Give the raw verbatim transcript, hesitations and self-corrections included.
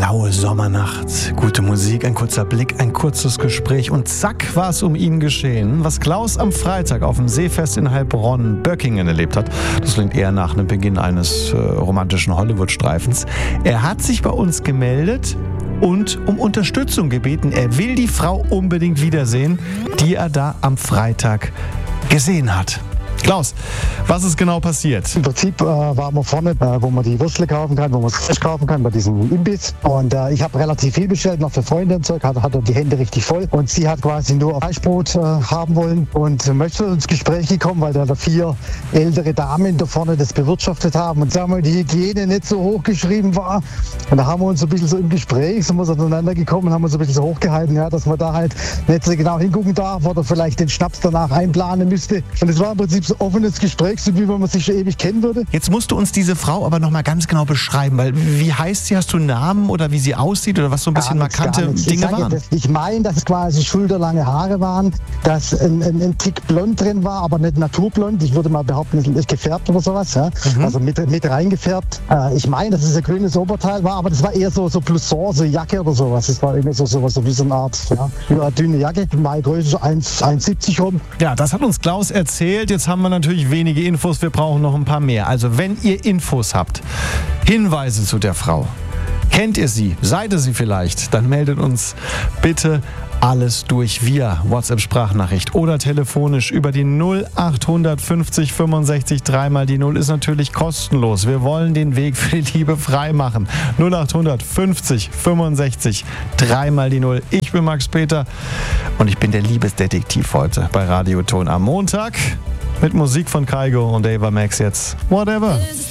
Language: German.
laue Sommernacht, gute Musik, ein kurzer Blick, ein kurzes Gespräch und zack war es um ihn geschehen. Was Klaus am Freitag auf dem Seefest in Heilbronn-Böckingen erlebt hat, das klingt eher nach einem Beginn eines äh, romantischen Hollywood-Streifens. Er hat sich bei uns gemeldet und um Unterstützung gebeten. Er will die Frau unbedingt wiedersehen, die er da am Freitag gesehen hat. Klaus, was ist genau passiert? Im Prinzip äh, waren wir vorne, äh, wo man die Würstle kaufen kann, wo man es kaufen kann, bei diesem Imbiss. Und äh, ich habe relativ viel bestellt, noch für Freunde und Zeug, hat, hat die Hände richtig voll. Und sie hat quasi nur Fleischbrot äh, haben wollen und möchte ins Gespräch gekommen, weil da vier ältere Damen da vorne das bewirtschaftet haben. Und sagen wir, die Hygiene nicht so hochgeschrieben war. Und da haben wir uns so ein bisschen so im Gespräch, sind wir so aneinander gekommen und haben uns so ein bisschen so hochgehalten, ja, dass man da halt nicht so genau hingucken darf oder vielleicht den Schnaps danach einplanen müsste. Und es war im Prinzip so offenes Gespräch, so wie wenn man sich schon ewig kennen würde. Jetzt musst du uns diese Frau aber noch mal ganz genau beschreiben, weil wie heißt sie, hast du einen Namen oder wie sie aussieht oder was so ein bisschen Gar nichts, markante gar nichts. Dinge Ich waren? Das, ich meine, dass es quasi schulterlange Haare waren, dass ein, ein, ein Tick blond drin war, aber nicht naturblond. Ich würde mal behaupten, es ist gefärbt oder sowas. Ja? Mhm. Also mit, mit reingefärbt. Äh, ich meine, dass es ein grünes Oberteil war, aber das war eher so, so Blouson, so Jacke oder sowas. Das war irgendwie so, so, so wie so eine Art ja, eine dünne Jacke. Meine Größe so eins siebzig rum. Ja, das hat uns Klaus erzählt. Jetzt haben wir natürlich wenige Infos, wir brauchen noch ein paar mehr. Also wenn ihr Infos habt, Hinweise zu der Frau, kennt ihr sie, seid ihr sie vielleicht, dann meldet uns bitte alles durch via WhatsApp-Sprachnachricht oder telefonisch über die null acht fünfzig fünfundsechzig dreimal die null ist natürlich kostenlos. Wir wollen den Weg für die Liebe frei machen. null acht fünfzig fünfundsechzig dreimal die null. Ich bin Max Peter und ich bin der Liebesdetektiv heute bei Radioton am Montag. Mit Musik von Kygo und Ava Max jetzt. Whatever.